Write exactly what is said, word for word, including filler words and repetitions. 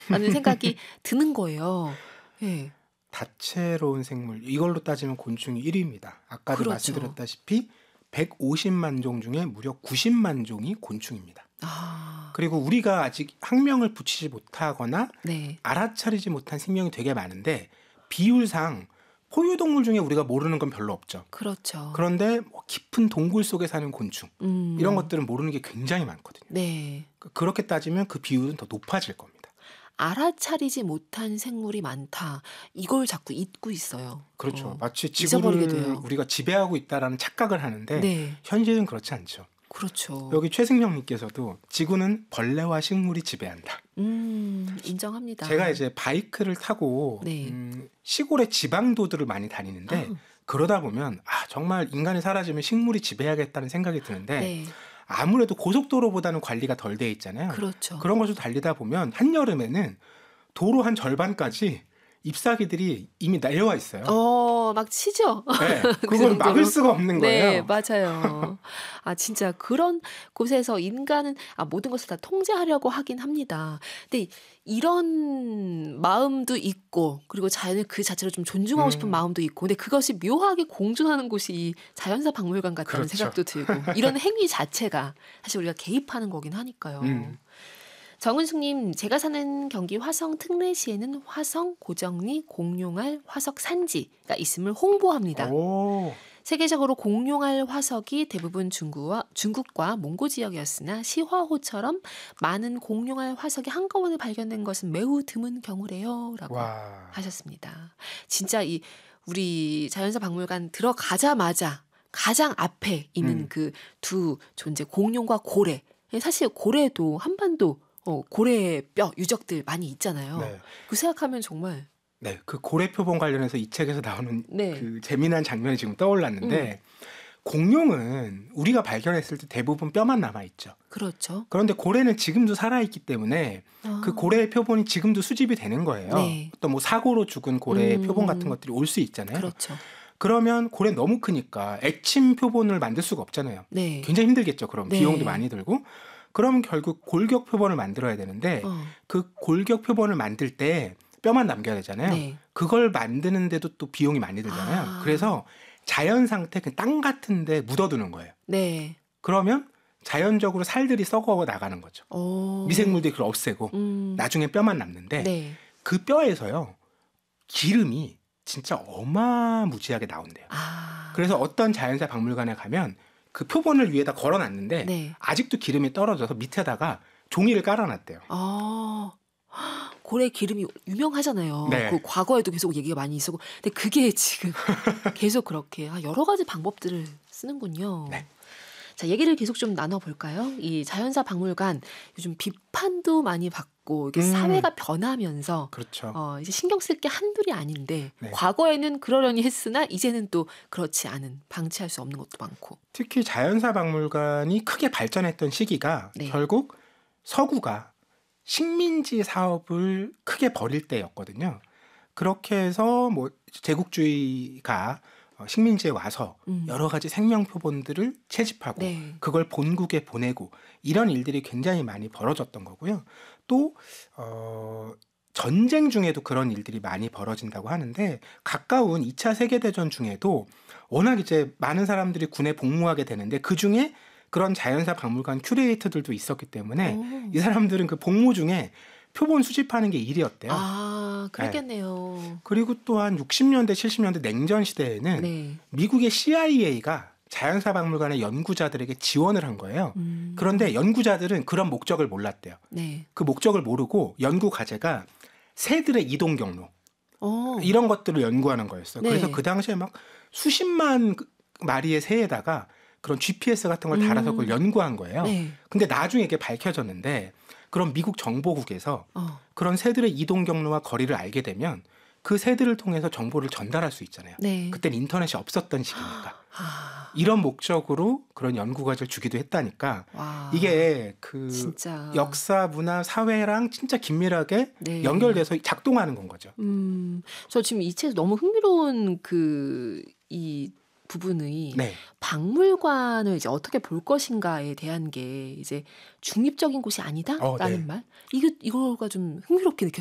라는 생각이 드는 거예요. 예. 다채로운 생물 이걸로 따지면 곤충이 일 위입니다. 아까도 그렇죠. 말씀드렸다시피 백오십만 종 중에 무려 구십만 종이 곤충입니다. 아. 그리고 우리가 아직 학명을 붙이지 못하거나 네. 알아차리지 못한 생명이 되게 많은데 비율상 포유동물 중에 우리가 모르는 건 별로 없죠. 그렇죠. 그런데 뭐 깊은 동굴 속에 사는 곤충 음. 이런 것들은 모르는 게 굉장히 많거든요. 네. 그렇게 따지면 그 비율은 더 높아질 겁니다. 알아차리지 못한 생물이 많다. 이걸 자꾸 잊고 있어요. 그렇죠. 어, 마치 잊어버리게 지구를 돼요. 우리가 지배하고 있다라는 착각을 하는데 네. 현실은 그렇지 않죠. 그렇죠. 여기 최승영님께서도 지구는 벌레와 식물이 지배한다. 음, 인정합니다. 제가 이제 바이크를 타고 네. 음, 시골의 지방도들을 많이 다니는데 아. 그러다 보면 아 정말 인간이 사라지면 식물이 지배하겠다는 생각이 드는데 네. 아무래도 고속도로보다는 관리가 덜 돼 있잖아요. 그렇죠. 그런 것을 달리다 보면 한여름에는 도로 한 절반까지 잎사귀들이 이미 내려와 있어요. 어, 막 치죠. 네, 그 그걸 정도로. 막을 수가 없는 거예요. 네, 맞아요. 아, 진짜 그런 곳에서 인간은 아, 모든 것을 다 통제하려고 하긴 합니다. 근데 이런 마음도 있고 그리고 자연을 그 자체로 좀 존중하고 음. 싶은 마음도 있고 근데 그것이 묘하게 공존하는 곳이 이 자연사 박물관 같다는 그렇죠. 생각도 들고 이런 행위 자체가 사실 우리가 개입하는 거긴 하니까요. 음. 정은숙님, 제가 사는 경기 화성 특례시에는 화성, 고정리, 공룡알, 화석 산지가 있음을 홍보합니다. 오, 세계적으로 공룡알 화석이 대부분 중국과, 중국과 몽고 지역이었으나 시화호처럼 많은 공룡알 화석이 한꺼번에 발견된 것은 매우 드문 경우래요. 라고 와, 하셨습니다. 진짜 이 우리 자연사 박물관 들어가자마자 가장 앞에 있는 음. 그 두 존재 공룡과 고래. 사실 고래도 한반도 어, 고래 뼈 유적들 많이 있잖아요. 네. 그 생각하면 정말 네, 그 고래표본 관련해서 이 책에서 나오는 네. 그 재미난 장면이 지금 떠올랐는데 공룡은 우리가 발견했을 때 대부분 뼈만 남아 있죠. 그렇죠. 그런데 고래는 지금도 살아 있기 때문에 아. 그 고래의 표본이 지금도 수집이 되는 거예요. 네. 또 뭐 사고로 죽은 고래의 음. 표본 같은 것들이 올 수 있잖아요. 그렇죠. 그러면 고래 너무 크니까 액침 표본을 만들 수가 없잖아요. 네. 굉장히 힘들겠죠. 그럼 네. 비용도 많이 들고. 그러면 결국 골격 표본을 만들어야 되는데 어. 그 골격 표본을 만들 때 뼈만 남겨야 되잖아요. 네. 그걸 만드는데도 또 비용이 많이 들잖아요. 아. 그래서 자연 상태 그 땅 같은데 묻어두는 거예요. 네. 그러면 자연적으로 살들이 썩어 나가는 거죠. 오. 미생물들이 그걸 없애고 음. 나중에 뼈만 남는데 네. 그 뼈에서요 기름이 진짜 어마무지하게 나온대요. 아. 그래서 어떤 자연사 박물관에 가면 그 표본을 위에다 걸어놨는데 네. 아직도 기름이 떨어져서 밑에다가 종이를 깔아놨대요. 아. 고래 기름이 유명하잖아요. 네. 그 과거에도 계속 얘기가 많이 있었고, 근데 그게 지금 계속 그렇게 아, 여러 가지 방법들을 쓰는군요. 네. 자, 얘기를 계속 좀 나눠볼까요? 이 자연사 박물관 요즘 비판도 많이 받고 이게 음. 사회가 변하면서 그렇죠. 어, 이제 신경 쓸 게 한둘이 아닌데 네. 과거에는 그러려니 했으나 이제는 또 그렇지 않은 방치할 수 없는 것도 많고. 특히 자연사 박물관이 크게 발전했던 시기가 네. 결국 서구가 식민지 사업을 크게 벌일 때였거든요. 그렇게 해서 뭐 제국주의가 식민지에 와서 음. 여러 가지 생명 표본들을 채집하고 네. 그걸 본국에 보내고 이런 일들이 굉장히 많이 벌어졌던 거고요. 또 어, 전쟁 중에도 그런 일들이 많이 벌어진다고 하는데 가까운 이 차 세계대전 중에도 워낙 이제 많은 사람들이 군에 복무하게 되는데 그 중에 그런 자연사 박물관 큐레이터들도 있었기 때문에 오. 이 사람들은 그 복무 중에 표본 수집하는 게 일이었대요. 아, 그랬겠네요. 그리고 또한 육십 년대, 칠십 년대 냉전 시대에는 네. 미국의 씨아이에이가 자연사 박물관의 연구자들에게 지원을 한 거예요. 음. 그런데 연구자들은 그런 목적을 몰랐대요. 네. 그 목적을 모르고 연구 과제가 새들의 이동 경로 어. 이런 것들을 연구하는 거였어요. 네. 그래서 그 당시에 막 수십만 마리의 새에다가 그런 지피에스 같은 걸 달아서 음. 그걸 연구한 거예요. 네. 근데 나중에 이게 밝혀졌는데 그런 미국 정보국에서 어. 그런 새들의 이동 경로와 거리를 알게 되면 그 새들을 통해서 정보를 전달할 수 있잖아요. 네. 그때는 인터넷이 없었던 시기니까. 아. 이런 목적으로 그런 연구 과제를 주기도 했다니까 와. 이게 그 진짜 역사, 문화, 사회랑 진짜 긴밀하게 네. 연결돼서 작동하는 건 거죠. 음, 저 지금 이 책에서 너무 흥미로운 그 이 부분의 네. 박물관을 이제 어떻게 볼 것인가에 대한 게 이제 중립적인 곳이 어 아니다라는 네. 말? 이게 이거가 좀 흥미롭게 느껴